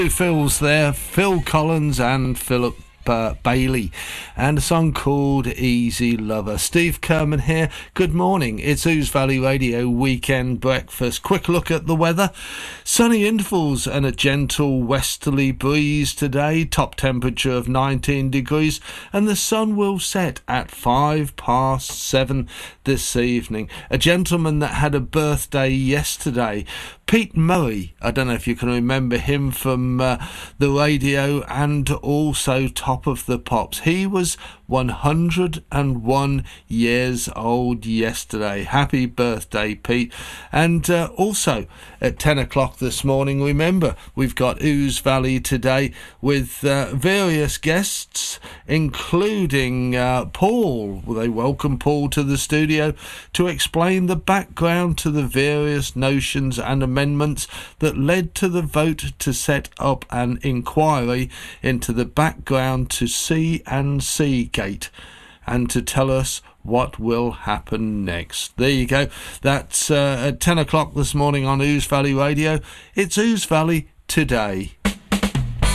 Phil's there, Phil Collins and Philip Bailey, and a song called Easy Lover. Steve Kerman here. Good morning. It's Ouse Valley Radio Weekend Breakfast. Quick look at the weather. Sunny intervals and a gentle westerly breeze today. Top temperature of 19 degrees, and the sun will set at 7:05 this evening. A gentleman that had a birthday yesterday, Pete Murray. I don't know if you can remember him from the radio and also Top of the Pops. He was 101 years old yesterday. Happy birthday, Pete. And also at 10 o'clock this morning, remember, we've got Ouse Valley today with various guests, including Paul. They welcome Paul to the studio to explain the background to the various notions and amendments that led to the vote to set up an inquiry into the background to C&C Gate, and to tell us what will happen next. There you go. That's at 10 o'clock this morning on Ouse Valley Radio. It's Ouse Valley Today.